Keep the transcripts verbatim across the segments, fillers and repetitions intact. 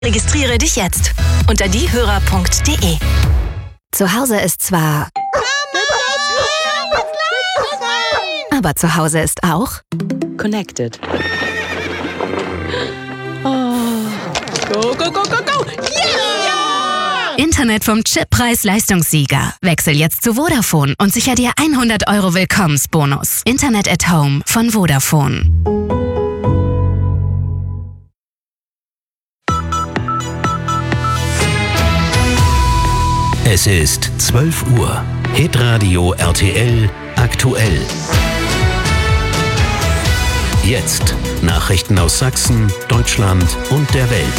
Registriere dich jetzt unter diehörer punkt de. Zu Hause ist zwar... Aber zu Hause ist auch... Connected. Oh. Go, go, go, go, go! Yeah! Internet vom Chip-Preis-Leistungssieger. Wechsel jetzt zu Vodafone und sicher dir hundert Euro Willkommensbonus. Internet at Home von Vodafone. Es ist zwölf Uhr. Hitradio R T L aktuell. Jetzt Nachrichten aus Sachsen, Deutschland und der Welt.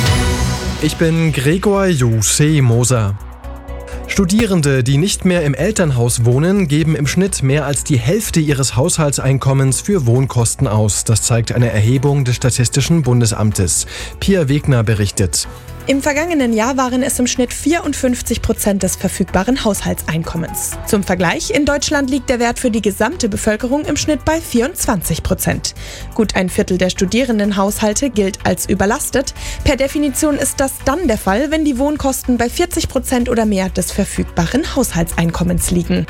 Ich bin Gregor Jose Moser. Studierende, die nicht mehr im Elternhaus wohnen, geben im Schnitt mehr als die Hälfte ihres Haushaltseinkommens für Wohnkosten aus. Das zeigt eine Erhebung des Statistischen Bundesamtes. Pia Wegner berichtet. Im vergangenen Jahr waren es im Schnitt vierundfünfzig Prozent des verfügbaren Haushaltseinkommens. Zum Vergleich, in Deutschland liegt der Wert für die gesamte Bevölkerung im Schnitt bei vierundzwanzig Prozent. Gut ein Viertel der Studierendenhaushalte gilt als überlastet. Per Definition ist das dann der Fall, wenn die Wohnkosten bei vierzig Prozent oder mehr des verfügbaren Haushaltseinkommens liegen.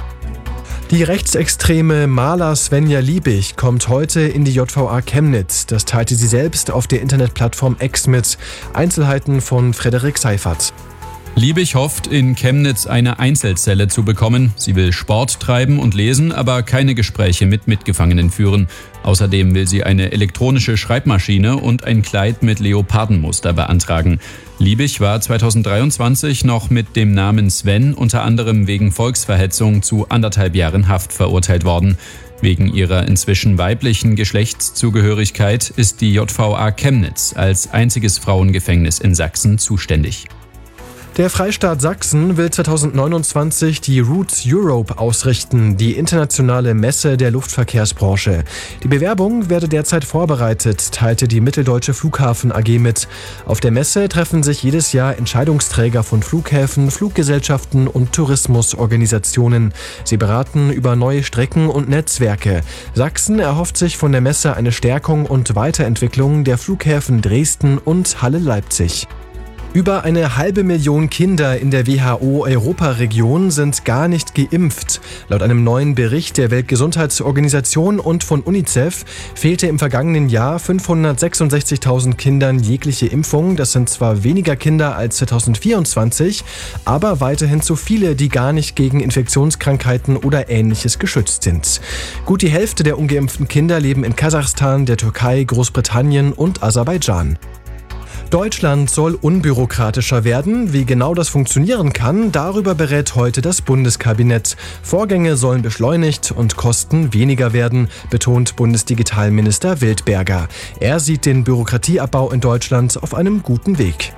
Die rechtsextreme Maler Svenja Liebig kommt heute in die J V A Chemnitz. Das teilte sie selbst auf der Internetplattform X mit. Einzelheiten von Frederik Seifert. Liebig hofft, in Chemnitz eine Einzelzelle zu bekommen. Sie will Sport treiben und lesen, aber keine Gespräche mit Mitgefangenen führen. Außerdem will sie eine elektronische Schreibmaschine und ein Kleid mit Leopardenmuster beantragen. Liebig war zweitausenddreiundzwanzig noch mit dem Namen Sven unter anderem wegen Volksverhetzung zu anderthalb Jahren Haft verurteilt worden. Wegen ihrer inzwischen weiblichen Geschlechtszugehörigkeit ist die J V A Chemnitz als einziges Frauengefängnis in Sachsen zuständig. Der Freistaat Sachsen will zweitausendneunundzwanzig die Roots Europe ausrichten, die internationale Messe der Luftverkehrsbranche. Die Bewerbung werde derzeit vorbereitet, teilte die Mitteldeutsche Flughafen A G mit. Auf der Messe treffen sich jedes Jahr Entscheidungsträger von Flughäfen, Fluggesellschaften und Tourismusorganisationen. Sie beraten über neue Strecken und Netzwerke. Sachsen erhofft sich von der Messe eine Stärkung und Weiterentwicklung der Flughäfen Dresden und Halle-Leipzig. Über eine halbe Million Kinder in der W H O-Europaregion sind gar nicht geimpft. Laut einem neuen Bericht der Weltgesundheitsorganisation und von UNICEF fehlte im vergangenen Jahr fünfhundertsechsundsechzigtausend Kindern jegliche Impfung. Das sind zwar weniger Kinder als zweitausendvierundzwanzig, aber weiterhin zu viele, die gar nicht gegen Infektionskrankheiten oder Ähnliches geschützt sind. Gut die Hälfte der ungeimpften Kinder leben in Kasachstan, der Türkei, Großbritannien und Aserbaidschan. Deutschland soll unbürokratischer werden. Wie genau das funktionieren kann, darüber berät heute das Bundeskabinett. Vorgänge sollen beschleunigt und Kosten weniger werden, betont Bundesdigitalminister Wildberger. Er sieht den Bürokratieabbau in Deutschland auf einem guten Weg.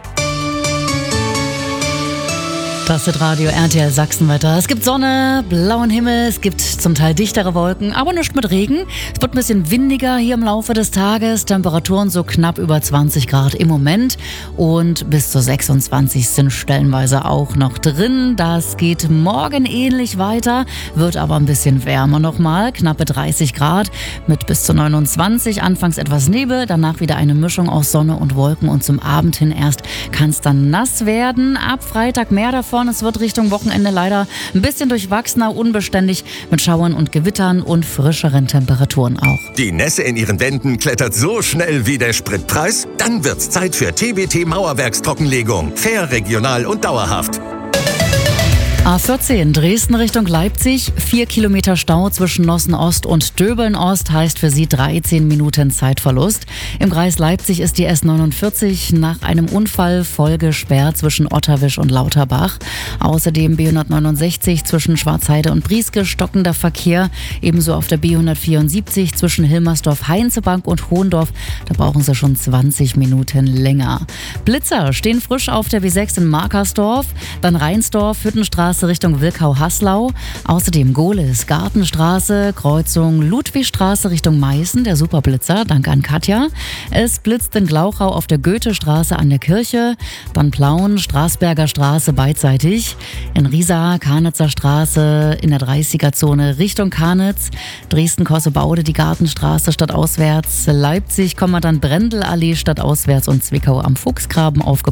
Das ist Radio R T L Sachsenwetter. Es gibt Sonne, blauen Himmel, es gibt zum Teil dichtere Wolken, aber nicht mit Regen. Es wird ein bisschen windiger hier im Laufe des Tages. Temperaturen so knapp über zwanzig Grad im Moment und bis zu sechsundzwanzig sind stellenweise auch noch drin. Das geht morgen ähnlich weiter, wird aber ein bisschen wärmer nochmal. Knappe dreißig Grad mit bis zu neunundzwanzig. Anfangs etwas Nebel, danach wieder eine Mischung aus Sonne und Wolken und zum Abend hin erst kann es dann nass werden. Ab Freitag mehr davon. Es wird Richtung Wochenende leider ein bisschen durchwachsener, unbeständig mit Schauern und Gewittern und frischeren Temperaturen auch. Die Nässe in ihren Wänden klettert so schnell wie der Spritpreis? Dann wird's Zeit für T B T Mauerwerkstrockenlegung. Fair, regional und dauerhaft. A vierzehn Dresden Richtung Leipzig, vier Kilometer Stau zwischen Nossen-Ost und Döbeln-Ost heißt für Sie dreizehn Minuten Zeitverlust. Im Kreis Leipzig ist die S neunundvierzig nach einem Unfall voll gesperrt zwischen Otterwisch und Lauterbach. Außerdem B hundertneunundsechzig zwischen Schwarzheide und Brieske stockender Verkehr. Ebenso auf der B hundertvierundsiebzig zwischen Hilmersdorf-Heinzebank und Hohendorf. Da brauchen Sie schon zwanzig Minuten länger. Blitzer stehen frisch auf der B sechs in Markersdorf, dann Rheinsdorf, Hüttenstraße Straße Richtung Wilkau-Haslau. Außerdem Gohlis, Gartenstraße, Kreuzung Ludwigstraße Richtung Meißen, der Superblitzer, danke an Katja. Es blitzt in Glauchau auf der Goethestraße an der Kirche, dann Plauen, Straßberger Straße beidseitig, in Riesa, Karnitzer Straße in der dreißiger-Zone Richtung Karnitz, Dresden-Kossebaude die Gartenstraße stadtauswärts, Leipzig, dann Brendelallee stadtauswärts und Zwickau am Fuchsgraben aufgebaut.